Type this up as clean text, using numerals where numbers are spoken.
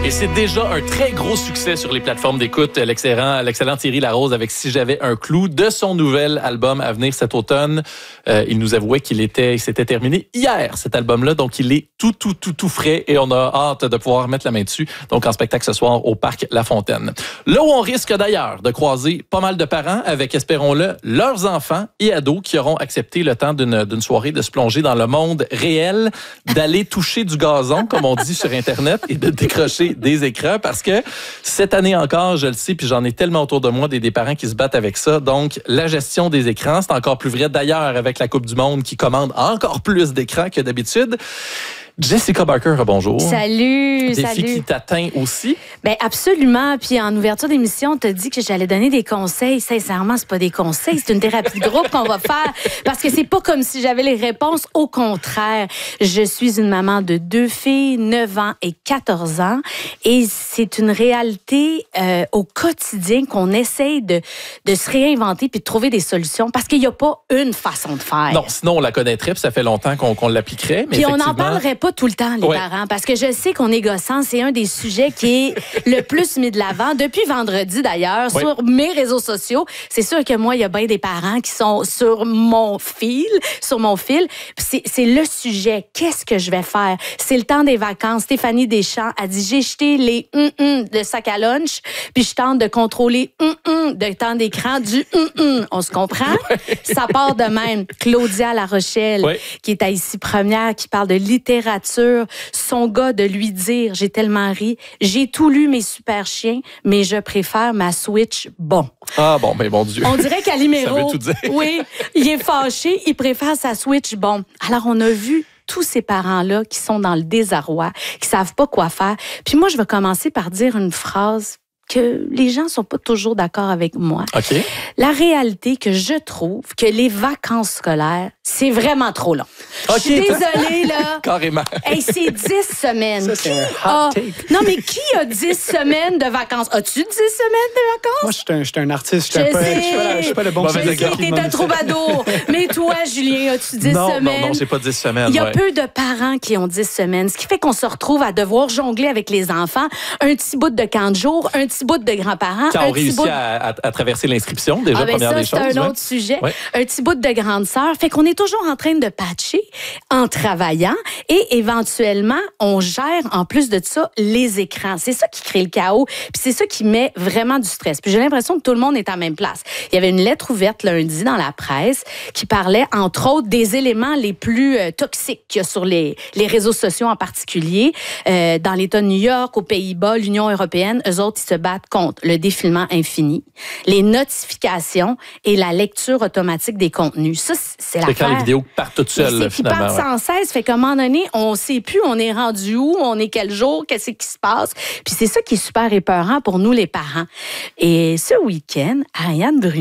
Et c'est déjà un très gros succès sur les plateformes d'écoute. L'excellent Thierry Larose avec Si j'avais un clou de son nouvel album à venir cet automne. Il nous avouait qu'il s'était terminé hier, cet album-là. Donc, il est tout frais et on a hâte de pouvoir mettre la main dessus. Donc, en spectacle ce soir au Parc La Fontaine. Là où on risque d'ailleurs de croiser pas mal de parents avec, espérons-le, leurs enfants et ados qui auront accepté le temps d'une soirée de se plonger dans le monde réel, d'aller toucher du gazon, comme on dit sur Internet, et de décrocher des écrans parce que cette année encore, je le sais, puis j'en ai tellement autour de moi des parents qui se battent avec ça. Donc, la gestion des écrans, c'est encore plus vrai d'ailleurs avec la Coupe du Monde qui commande encore plus d'écrans que d'habitude. Jessica Barker, bonjour. Salut, Défi qui t'atteint aussi? Ben absolument. Puis en ouverture d'émission, on t'a dit que j'allais donner des conseils. Sincèrement, c'est pas des conseils, c'est une thérapie de groupe qu'on va faire parce que c'est pas comme si j'avais les réponses. Au contraire, je suis une maman de 2 filles, 9 ans et 14 ans, et c'est une réalité au quotidien qu'on essaye de se réinventer puis de trouver des solutions parce qu'il y a pas une façon de faire. Non, sinon on la connaîtrait puis ça fait longtemps qu'on l'appliquerait. Mais puis on n'en parlerait pas tout le temps, les parents, parce que je sais qu'on est gossant. C'est un des sujets qui est le plus mis de l'avant. Depuis vendredi, d'ailleurs, sur mes réseaux sociaux, c'est sûr que moi, il y a bien des parents qui sont sur mon fil. C'est le sujet. Qu'est-ce que je vais faire? C'est le temps des vacances. Stéphanie Deschamps a dit, j'ai jeté les de sac à lunch, puis je tente de contrôler de temps d'écran du On se comprend? Ça part de même. Claudia La Rochelle, qui est à Ici Première, qui parle de littérature. Son gars de lui dire, j'ai tellement ri, j'ai tout lu mes super chiens, mais je préfère ma Switch bon. Ah bon, mais bon Dieu. On dirait qu'Alimero, ça veut tout dire. Oui, il est fâché, il préfère sa Switch bon. Alors on a vu tous ces parents-là qui sont dans le désarroi, qui savent pas quoi faire. Puis moi, je vais commencer par dire une phrase que les gens sont pas toujours d'accord avec moi. OK. La réalité que je trouve que les vacances scolaires, c'est vraiment trop long. Okay. Je suis désolée, là. Carrément. Hey, c'est 10 semaines. Ça, c'est un hot take. Non, mais qui a 10 semaines de vacances? As-tu 10 semaines de vacances? Moi, je suis un artiste. Je suis pas le bon Je sais que t'es un troubadour. Mais toi, Julien, as-tu 10 semaines? Non, j'ai pas 10 semaines. Il y a peu de parents qui ont 10 semaines, ce qui fait qu'on se retrouve à devoir jongler avec les enfants. Un petit bout de camp de jour, un petit bout de grands-parents. Quand on réussit à traverser l'inscription, déjà, première des choses. C'est un autre sujet. Un petit bout de grande sœur. Fait qu'on est toujours en train de patcher en travaillant et éventuellement, on gère en plus de ça les écrans. C'est ça qui crée le chaos. Puis c'est ça qui met vraiment du stress. Puis j'ai l'impression que tout le monde est à la même place. Il y avait une lettre ouverte lundi dans la presse qui parlait, entre autres, des éléments les plus toxiques qu'il y a sur les réseaux sociaux en particulier. Dans l'État de New York, aux Pays-Bas, l'Union européenne, eux autres, ils se battent contre le défilement infini, les notifications et la lecture automatique des contenus. Ça, c'est l'affaire. C'est quand les vidéos partent toutes seules, finalement. Ils partent sans cesse. Fait qu'à un moment donné, on ne sait plus on est rendu où, on est quel jour, qu'est-ce qui se passe. Puis c'est ça qui est super épeurant pour nous, les parents. Et ce week-end, Ariane Bruno